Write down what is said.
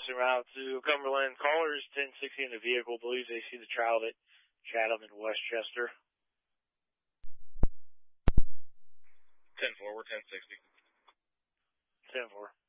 en route to Cumberland. Callers 1060 in the vehicle believes they see the child at Chatham and Westchester. 10-4, we're 1060. 10-4.